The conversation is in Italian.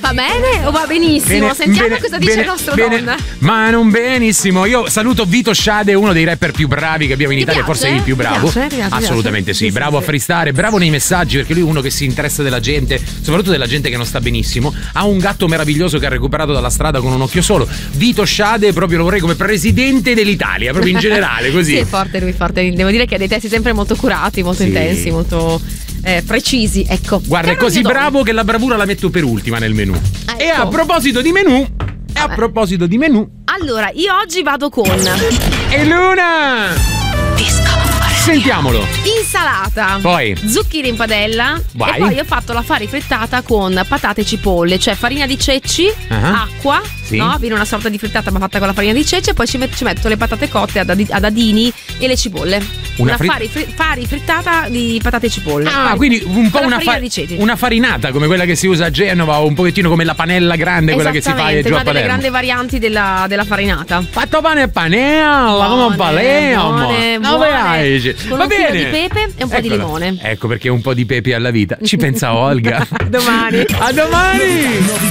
Va bene o va benissimo? Sentiamo cosa dice il nostro Don. Ma non benissimo. Io saluto Vito Sciade, uno dei rapper più bravi che abbiamo in Italia, forse il più bravo. Ti piace? Assolutamente sì, bravo a freestare, bravo nei messaggi, perché lui è uno che si interessa della gente, soprattutto della gente che non sta benissimo. Ha un gatto meraviglioso che ha recuperato dalla strada con un occhio solo. Vito Sciade proprio lo vorrei come presidente dell'Italia, proprio in generale, così. Sì, è forte lui, forte. Devo dire che ha dei testi sempre molto curati, molto intensi, molto precisi, ecco. Guarda, è così bravo che la bravura la metto per ultima nel menù. Ecco. E a proposito di menù, allora io oggi vado con e Luna! Sentiamolo. Insalata, poi zucchine in padella. Vai. E poi ho fatto la fari frittata con patate e cipolle, cioè farina di ceci, acqua, no? Viene una sorta di frittata ma fatta con la farina di ceci. E poi ci metto le patate cotte a dadini e le cipolle. Fari frittata di patate e cipolle. Quindi un po' una farinata come quella che si usa a Genova, o un pochettino come la panella grande, quella che si fa giù a una delle Palermo. grandi varianti della farinata. Fatto pane e panella, come un Palermo. Buone. Con Va un filo bene. di pepe e un po' di limone. Ecco perché un po' di pepe alla vita. Ci pensa Olga. Domani. A domani.